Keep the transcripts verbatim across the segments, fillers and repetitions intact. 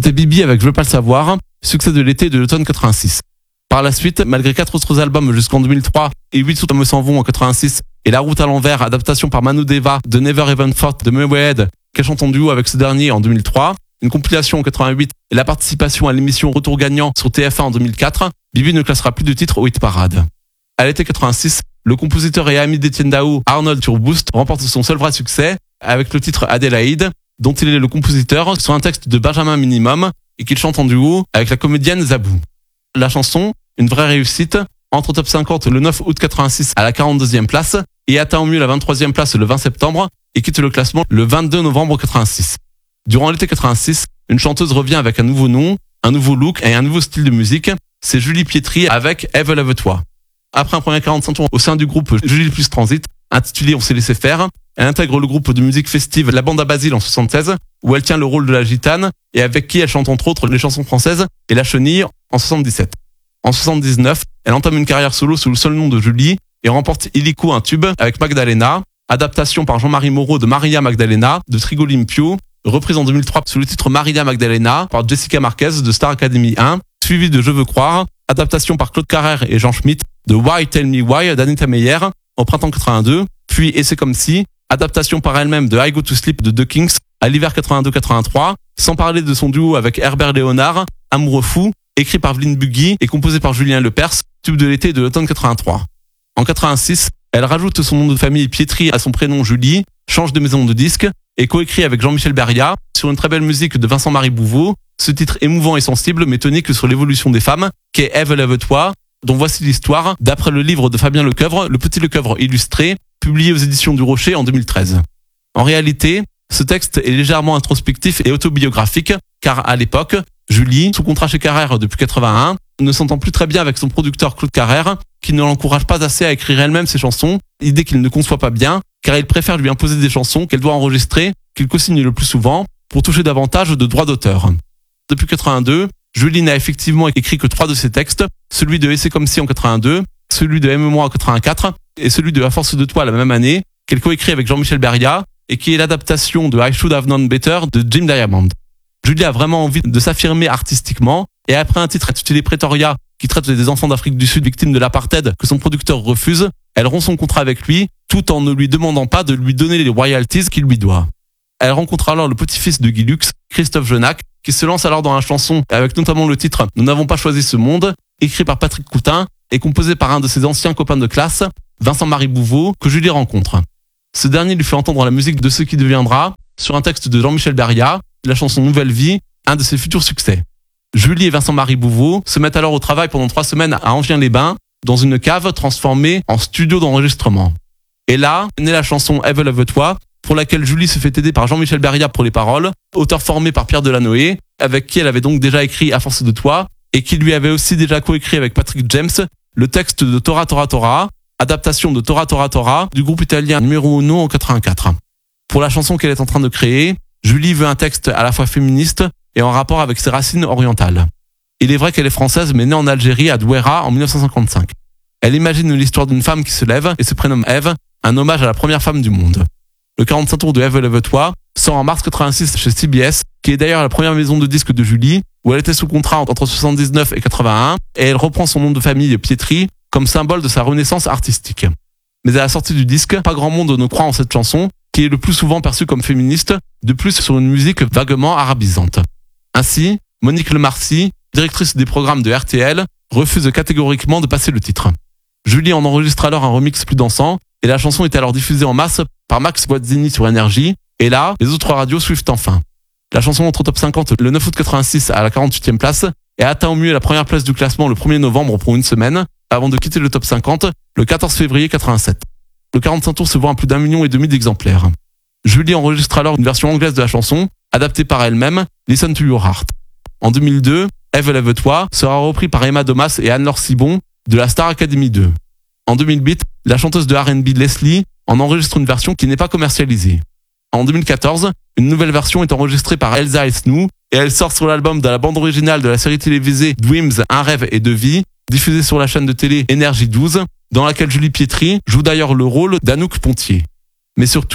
C'était Bibi avec Je veux pas le savoir, succès de l'été et de l'automne quatre-vingt-six. Par la suite, malgré quatre autres albums jusqu'en deux mille trois et huit autres me s'en vont en quatre-vingt-six et La route à l'envers, adaptation par Manu Deva de Never Even Thought de Mewhead, qu'elle chante en duo avec ce dernier en deux mille trois, une compilation en quatre-vingt-huit et la participation à l'émission Retour gagnant sur T F un en deux mille quatre, Bibi ne classera plus de titres au hit parade. À l'été quatre-vingt-six, le compositeur et ami d'Étienne Dao, Arnold Turboost, remporte son seul vrai succès avec le titre Adélaïde, dont il est le compositeur sur un texte de Benjamin Minimum et qu'il chante en duo avec la comédienne Zabou. La chanson, une vraie réussite, entre au top cinquante le neuf août quatre-vingt-six à la quarante-deuxième place et atteint au mieux la vingt-troisième place le vingt septembre et quitte le classement le vingt-deux novembre quatre-vingt-six. Durant l'été quatre-vingt-six, une chanteuse revient avec un nouveau nom, un nouveau look et un nouveau style de musique, c'est Julie Pietri avec Eve Lève-toi. Après un premier quarante-cinq tours au sein du groupe Julie plus Transit, intitulé On s'est laissé faire, elle intègre le groupe de musique festive La Bande à Basile en soixante-seize, où elle tient le rôle de la gitane et avec qui elle chante entre autres les chansons françaises et La Chenille en soixante-dix-sept. En soixante-dix-neuf, elle entame une carrière solo sous le seul nom de Julie et remporte illico un tube avec Magdalena, adaptation par Jean-Marie Moreau de Maria Magdalena de Trigo Limpio, reprise en deux mille trois sous le titre Maria Magdalena par Jessica Marquez de Star Academy un, suivi de Je veux croire, adaptation par Claude Carrère et Jean Schmitt de Why Tell Me Why d'Anita Meyer en printemps quatre-vingt-deux, puis Et c'est comme si, adaptation par elle-même de I Go to Sleep de The Kings à l'hiver quatre-vingt-deux quatre-vingt-trois, sans parler de son duo avec Herbert Léonard, Amoureux fou, écrit par Vline Buggy et composé par Julien Lepers, tube de l'été et de l'automne quatre-vingt-trois. En quatre-vingt-six, elle rajoute son nom de famille Pietri à son prénom Julie, change de maison de disque et coécrit avec Jean-Michel Beria sur une très belle musique de Vincent-Marie Bouveau, ce titre émouvant et sensible mais tonique sur l'évolution des femmes, qu'est Ève Lève-toi, dont voici l'histoire d'après le livre de Fabien Lecoeuvre, Le Petit Lecoeuvre illustré, publié aux éditions du Rocher en deux mille treize. En réalité, ce texte est légèrement introspectif et autobiographique, car à l'époque, Julie, sous contrat chez Carrère depuis quatre-vingt-un, ne s'entend plus très bien avec son producteur Claude Carrère, qui ne l'encourage pas assez à écrire elle-même ses chansons, idée qu'il ne conçoit pas bien, car il préfère lui imposer des chansons qu'elle doit enregistrer, qu'il co-signe le plus souvent, pour toucher davantage de droits d'auteur. Depuis quatre-vingt-deux, Julie n'a effectivement écrit que trois de ses textes, celui de Et c'est comme si en quatre-vingt-deux, celui de Aime-moi en quatre-vingt-quatre, et celui de À force de toi la même année, qu'elle coécrit avec Jean-Michel Beria, et qui est l'adaptation de I Should Have Known Better de Jim Diamond. Julie a vraiment envie de s'affirmer artistiquement, et après un titre intitulé Pretoria, qui traite des enfants d'Afrique du Sud victimes de l'apartheid que son producteur refuse, elle rompt son contrat avec lui, tout en ne lui demandant pas de lui donner les royalties qu'il lui doit. Elle rencontre alors le petit-fils de Guy Lux, Christophe Genac, qui se lance alors dans la chanson, avec notamment le titre Nous n'avons pas choisi ce monde, écrit par Patrick Coutin et composé par un de ses anciens copains de classe, Vincent-Marie Bouveau, que Julie rencontre. Ce dernier lui fait entendre la musique de Ce qui deviendra, sur un texte de Jean-Michel Beria, la chanson Nouvelle Vie, un de ses futurs succès. Julie et Vincent-Marie Bouveau se mettent alors au travail pendant trois semaines à Enghien-les-Bains, dans une cave transformée en studio d'enregistrement. Et là, naît la chanson Ève Lève-toi, pour laquelle Julie se fait aider par Jean-Michel Beria pour les paroles, auteur formé par Pierre Delanoë, avec qui elle avait donc déjà écrit À force de toi, et qui lui avait aussi déjà coécrit avec Patrick James le texte de Tora Tora Tora, adaptation de Tora Tora Tora du groupe italien Numero Uno en quatre-vingt-quatre. Pour la chanson qu'elle est en train de créer, Julie veut un texte à la fois féministe et en rapport avec ses racines orientales. Il est vrai qu'elle est française mais née en Algérie à Douaira en mille neuf cent cinquante-cinq. Elle imagine l'histoire d'une femme qui se lève et se prénomme Ève, un hommage à la première femme du monde. Le quarante-cinq tours de Ève Lève-toi sort en mars quatre-vingt-six chez C B S, qui est d'ailleurs la première maison de disques de Julie, où elle était sous contrat entre soixante-dix-neuf et quatre-vingt-un, et elle reprend son nom de famille Pietri comme symbole de sa renaissance artistique. Mais à la sortie du disque, pas grand monde ne croit en cette chanson, qui est le plus souvent perçue comme féministe, de plus sur une musique vaguement arabisante. Ainsi, Monique Lemarcy, directrice des programmes de R T L, refuse catégoriquement de passer le titre. Julie en enregistre alors un remix plus dansant, et la chanson est alors diffusée en masse par Max Guazzini sur Énergie, et là, les autres radios suivent enfin. La chanson entre au top cinquante le neuf août quatre-vingt-six à la quarante-huitième place, et atteint au mieux la première place du classement le premier novembre pour une semaine, avant de quitter le top cinquante le quatorze février quatre-vingt-sept. Le quarante-cinq tours se vend à plus d'un million et demi d'exemplaires. Julie enregistre alors une version anglaise de la chanson, adaptée par elle-même, Listen to Your Heart. En deux mille deux, Ève Lève-toi sera repris par Emma Domas et Anne-Laure Cibon de la Star Academy deux. En deux mille huit, la chanteuse de R and B Leslie en enregistre une version qui n'est pas commercialisée. En deux mille quatorze, une nouvelle version est enregistrée par Elsa Esnou et elle sort sur l'album de la bande originale de la série télévisée Dreams, Un rêve et deux vies, diffusée sur la chaîne de télé Énergie douze, dans laquelle Julie Pietri joue d'ailleurs le rôle d'Anouk Pontier. Mais surtout,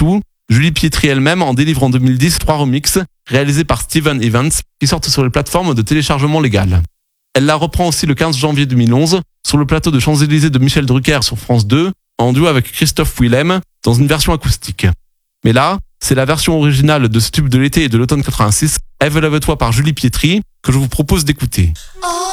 Julie Pietri elle-même en délivre en deux mille dix trois remixes réalisés par Steven Evans qui sortent sur les plateformes de téléchargement légal. Elle la reprend aussi le quinze janvier deux mille onze sur le plateau de Champs-Élysées de Michel Drucker sur France deux en duo avec Christophe Willem dans une version acoustique. Mais là, c'est la version originale de ce tube de l'été et de l'automne quatre-vingt-six, Ève lève-toi par Julie Pietri, que je vous propose d'écouter.